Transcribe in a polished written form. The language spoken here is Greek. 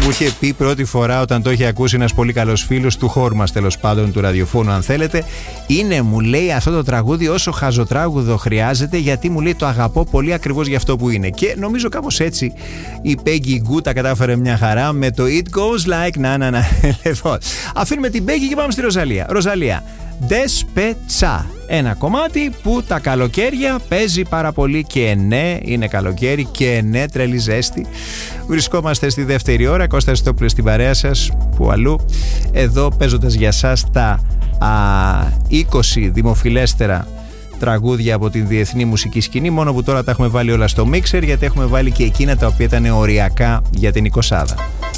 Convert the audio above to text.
Μου είχε πει πρώτη φορά όταν το είχε ακούσει ένας πολύ καλός φίλος του χώρου μας, τέλος πάντων, του ραδιοφώνου, αν θέλετε. Είναι, μου λέει, αυτό το τραγούδι όσο χαζοτράγουδο χρειάζεται, γιατί μου λέει το αγαπώ πολύ ακριβώς για αυτό που είναι. Και νομίζω κάπως έτσι η Peggy Gou τα κατάφερε μια χαρά με το It Goes Like να. Λοιπόν, αφήνουμε την Peggy και πάμε στη Ροζαλία. Ροζαλία, Despecha. Ένα κομμάτι που τα καλοκαίρια παίζει πάρα πολύ και ναι, είναι καλοκαίρι και ναι, τρελή ζέστη. Βρισκόμαστε στη δεύτερη ώρα, Κώστας Στόπουλος στην παρέα σας, που αλλού, εδώ παίζοντας για σας τα 20 δημοφιλέστερα τραγούδια από την διεθνή μουσική σκηνή, μόνο που τώρα τα έχουμε βάλει όλα στο μίξερ, γιατί έχουμε βάλει και εκείνα τα οποία ήταν οριακά για την 20.